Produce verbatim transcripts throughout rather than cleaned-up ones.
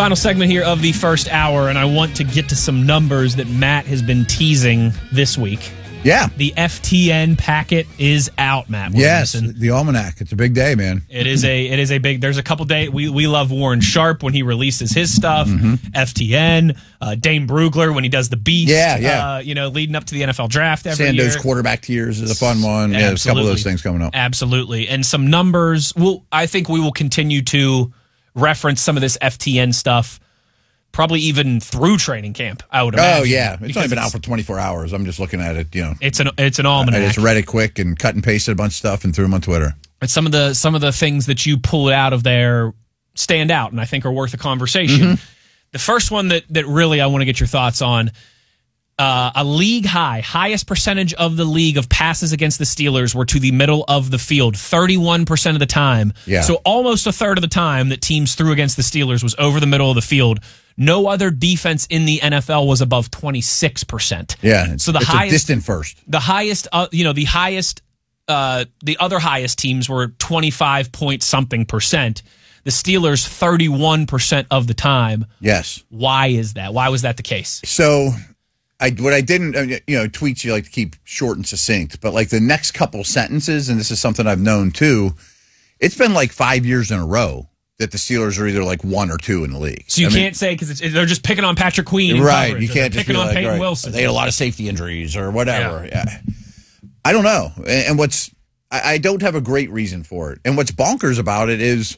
Final segment here of the first hour, and I want to get to some numbers that Matt has been teasing this week. Yeah. The F T N packet is out, Matt Williamson. Yes, the almanac. It's a big day, man. It is a it is a big. There's a couple days. We we love Warren Sharp when he releases his stuff. Mm-hmm. F T N, uh, Dane Brugler when he does the beast. Yeah, yeah. Uh, you know, leading up to the N F L draft every Sandoz year. Sandoz quarterback tiers is a fun one. Yeah, there's a couple of those things coming up. Absolutely, and some numbers. Well, I think we will continue to reference some of this F T N stuff. Probably even through training camp, I would imagine. Oh, yeah. It's only been out for twenty-four hours. I'm just looking at it, you know. It's an it's an almanac. I just read it quick and cut and pasted a bunch of stuff and threw them on Twitter. And some of the some of the things that you pull out of there stand out and I think are worth a conversation. Mm-hmm. The first one that, that really I want to get your thoughts on, uh, a league high, highest percentage of the league of passes against the Steelers were to the middle of the field, thirty-one percent of the time. Yeah. So almost a third of the time that teams threw against the Steelers was over the middle of the field. No other defense in the N F L was above twenty-six percent. Yeah, so the it's highest, a distant first. The highest, uh, you know, the highest, uh, the other highest teams were twenty-five point something percent. The Steelers, thirty-one percent of the time. Yes. Why is that? Why was that the case? So, I what I didn't, you know, tweets you like to keep short and succinct, but like the next couple sentences, and this is something I've known too, it's been like five years in a row that the Steelers are either like one or two in the league. So you I can't mean, say because they're just picking on Patrick Queen, right? Coverage, you can't just picking on like, Peyton right, Wilson. They had a lot of safety injuries or whatever. Yeah, yeah. I don't know. And what's I, I don't have a great reason for it. And what's bonkers about it is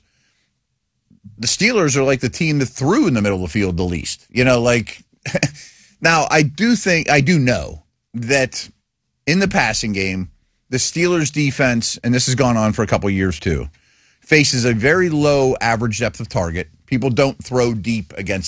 the Steelers are like the team that threw in the middle of the field the least. You know, like now I do think I do know that in the passing game, the Steelers defense, and this has gone on for a couple of years too, faces a very low average depth of target. People don't throw deep against